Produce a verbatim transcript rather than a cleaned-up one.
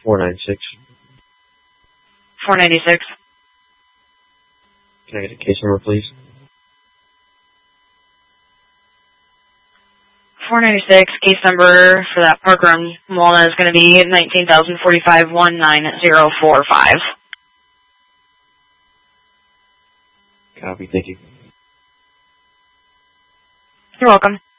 four nine six. four ninety-six. Can I get a case number, please? four ninety-six, case number for that park run Walnut is going to be nineteen thousand forty-five one nine zero four five. Copy, thank you. You're welcome.